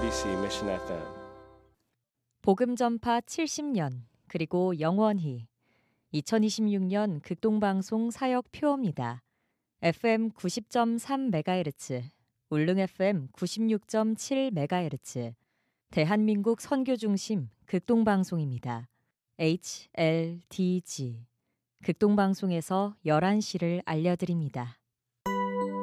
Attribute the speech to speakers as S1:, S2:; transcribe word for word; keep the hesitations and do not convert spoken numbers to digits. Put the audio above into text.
S1: 엠비씨 미션 에프엠
S2: 복음 전파 칠십 년 그리고 영원히 이천이십육 년 극동방송 사역 표어입니다. 에프엠 구십 점 삼 메가헤르츠, 울릉 에프엠 구십육 점 칠 메가헤르츠, 대한민국 선교중심 극동방송입니다. 에이치엘디지 극동방송에서 열한 시를 알려드립니다.